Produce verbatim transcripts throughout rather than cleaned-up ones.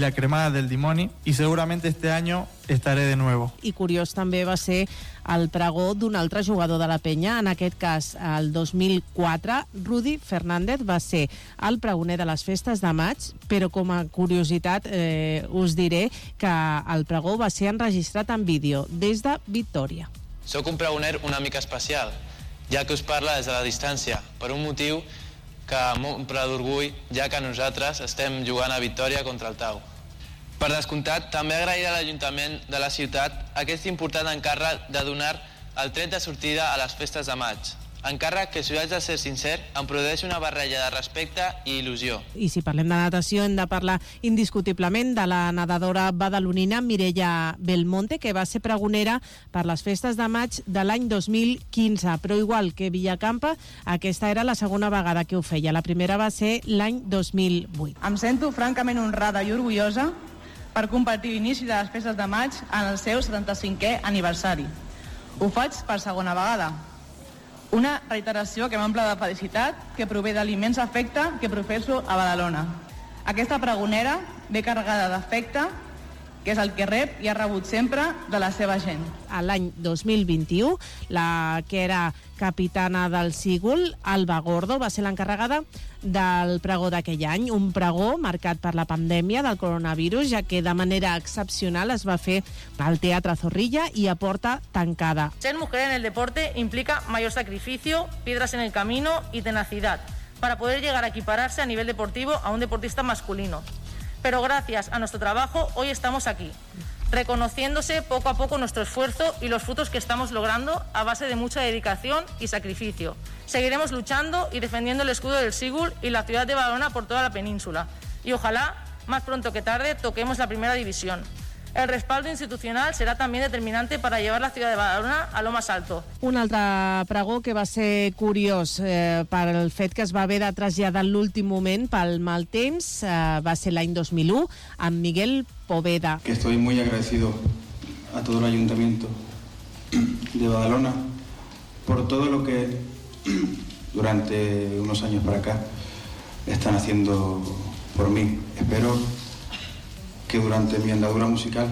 la cremada del dimoni, y seguramente este año estaré de nuevo. I curiós també va ser el pregó d'un altre jugador de la penya, en aquest cas el dos mil quatre, Rudy Fernández va ser el pregoner de les festes de maig, però com a curiositat eh, us diré que el pregó va ser enregistrat en vídeo des de Victòria. Soc un pregoner una mica especial, ja que us parla des de la distància, per un motiu que m'omple d'orgull, ja que nosaltres estem jugant a Victòria contra el Tau. Per descomptat, també agrair a l'Ajuntament de la ciutat aquest important encàrrec de donar el tret de sortida a les festes de maig. Encàrrec que, si ho haig de ser sincer, em produeix una barreja de respecte i il·lusió. I si parlem de natació, hem de parlar indiscutiblement de la nedadora badalonina Mireia Belmonte, que va ser pregonera per les festes de maig de l'any dos mil quinze, però igual que Villacampa, aquesta era la segona vegada que ho feia. La primera va ser l'any dos mil vuit. Em sento francament honrada i orgullosa per compartir l'inici de les festes de maig en el seu setanta-cinquè aniversari. Ho faig per segona vegada. Una reiteració que m'omple de felicitat, que prové de l'immens afecte que professo a Badalona. Aquesta pregonera ve carregada d'afecte, que és el que rep i ha rebut sempre de la seva gent. A l'any dos mil vint-i-u, la que era capitana del Sígul, Alba Gordo, va ser l'encarregada del pregó d'aquell any, un pregó marcat per la pandèmia del coronavirus, ja que de manera excepcional es va fer al Teatre Zorrilla i a porta tancada. Ser mujer en el deporte implica mayor sacrificio, piedras en el camino y tenacidad, para poder llegar a equipararse a nivel deportivo a un deportista masculino. Pero gracias a nuestro trabajo hoy estamos aquí, reconociéndose poco a poco nuestro esfuerzo y los frutos que estamos logrando a base de mucha dedicación y sacrificio. Seguiremos luchando y defendiendo el escudo del Sigul y la ciudad de Badalona por toda la península. Y ojalá, más pronto que tarde, toquemos la primera división. El respaldo institucional será también determinante para llevar la ciudad de Badalona a lo más alto. Un altre pregó que va ser curiós eh, pel fet que es va haver de traslladar en l'últim moment pel mal temps eh, va ser l'any dos mil u amb Miguel Poveda. Que estoy muy agradecido a todo el ayuntamiento de Badalona por todo lo que durante unos años para acá están haciendo por mí. Espero que durante mi andadura musical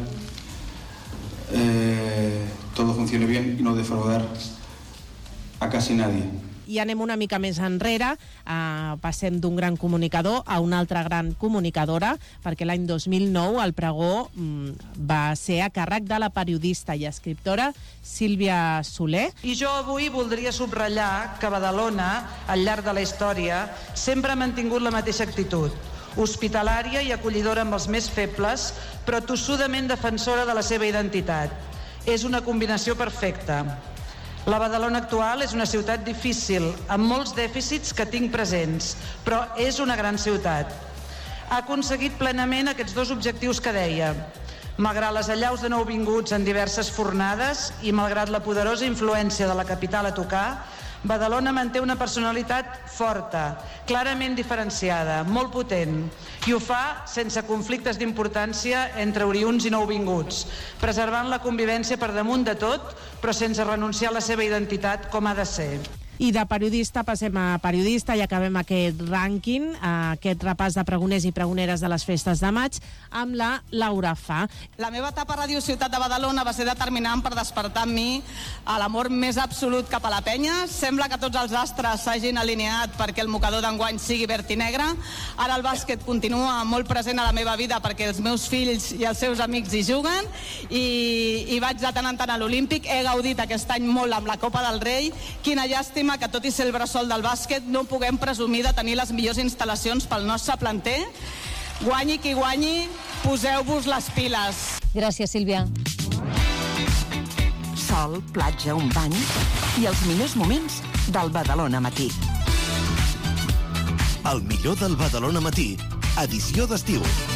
eh, todo funcione bien y no defraudar a casi nadie. I anem una mica més enrere, eh, passem d'un gran comunicador a una altra gran comunicadora, perquè l'any dos mil nou el pregó mm, va ser a càrrec de la periodista i escriptora Sílvia Soler. I jo avui voldria subratllar que Badalona, al llarg de la història, sempre ha mantingut la mateixa actitud, hospitalària i acollidora amb els més febles, però tossudament defensora de la seva identitat. És una combinació perfecta. La Badalona actual és una ciutat difícil, amb molts dèficits que tinc presents, però és una gran ciutat. Ha aconseguit plenament aquests dos objectius que deia. Malgrat les allaus de nouvinguts en diverses fornades i malgrat la poderosa influència de la capital a tocar, Badalona manté una personalitat forta, clarament diferenciada, molt potent, i ho fa sense conflictes d'importància entre oriünds i nouvinguts, preservant la convivència per damunt de tot, però sense renunciar a la seva identitat com ha de ser. I de periodista passem a periodista i acabem aquest rànquing, aquest repàs de pregoners i pregoneres de les festes de maig, amb la Laura Fa. La meva etapa a Ràdio Ciutat de Badalona va ser determinant per despertar en mi l'amor més absolut cap a la penya. Sembla que tots els astres s'hagin alineat perquè el mocador d'enguany sigui verd i negre. Ara el bàsquet continua molt present a la meva vida perquè els meus fills i els seus amics hi juguen i, i vaig de tant en tant a l'Olímpic. He gaudit aquest any molt amb la Copa del Rei. Quina llàstima que tot i ser el bressol del bàsquet no puguem presumir de tenir les millors instal·lacions pel nostre planter. Guanyi qui guanyi, poseu-vos les piles. Gràcies, Sílvia. Sol, platja, un bany i els millors moments del Badalona Matí. El millor del Badalona Matí, edició d'estiu.